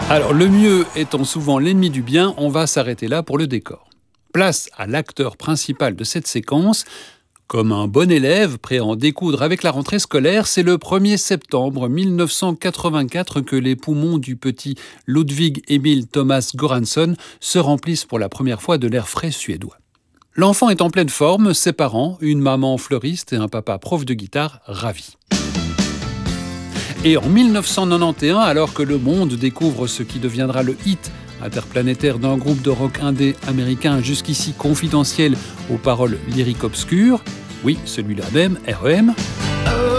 Alors, le mieux étant souvent l'ennemi du bien, on va s'arrêter là pour le décor. Place à l'acteur principal de cette séquence. Comme un bon élève prêt à en découdre avec la rentrée scolaire, c'est le 1er septembre 1984 que les poumons du petit Ludwig Emil Thomas Göransson se remplissent pour la première fois de l'air frais suédois. L'enfant est en pleine forme, ses parents, une maman fleuriste et un papa prof de guitare, ravis. Et en 1991, alors que le monde découvre ce qui deviendra le hit interplanétaire d'un groupe de rock indé américain jusqu'ici confidentiel aux paroles lyriques obscures, oui, celui-là même, R.E.M.,